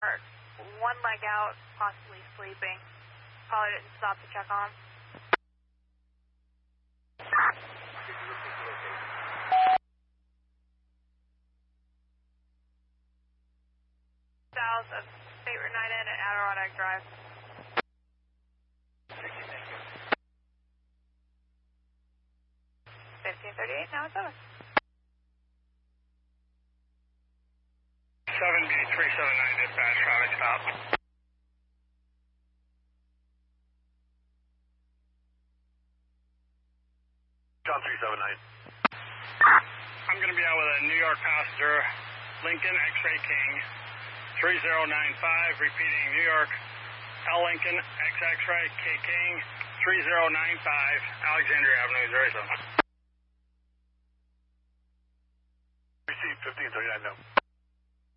One leg out, possibly sleeping. Probably didn't stop to check on. South of State Route 9 at Adirondack Drive. 1538, now it's over. 7B379 dispatch, traffic stop. John 379. I'm going to be out with a New York passenger, Lincoln X-Ray King, 3095, repeating New York L. Lincoln X-Ray K. King, 3095, Alexandria Avenue, Missouri. Received 1539 now.